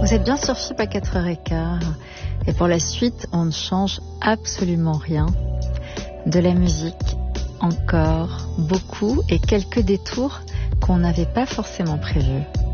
Vous êtes bien sur FIP à 4h15 et pour la suite, on ne change absolument rien. De la musique, encore beaucoup et quelques détours qu'on n'avait pas forcément prévus.